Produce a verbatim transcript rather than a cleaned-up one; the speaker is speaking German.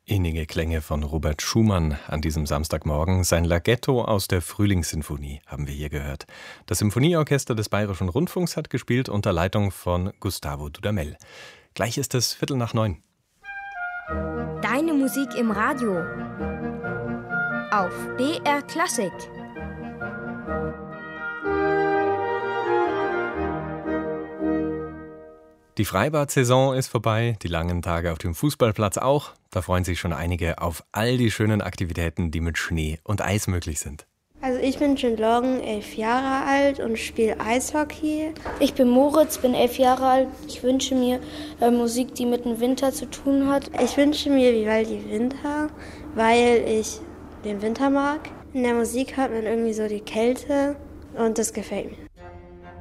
Innige Klänge von Robert Schumann an diesem Samstagmorgen. Sein Larghetto aus der Frühlingssinfonie haben wir hier gehört. Das Symphonieorchester des Bayerischen Rundfunks hat gespielt unter Leitung von Gustavo Dudamel. Gleich ist es Viertel nach neun. Deine Musik im Radio auf B R Klassik. Die Freibad-Saison ist vorbei, die langen Tage auf dem Fußballplatz auch. Da freuen sich schon einige auf all die schönen Aktivitäten, die mit Schnee und Eis möglich sind. Also ich bin Jin Loggen, elf Jahre alt und spiele Eishockey. Ich bin Moritz, bin elf Jahre alt. Ich wünsche mir äh, Musik, die mit dem Winter zu tun hat. Ich wünsche mir Vivaldi Winter, weil ich den Winter mag. In der Musik hat man irgendwie so die Kälte und das gefällt mir.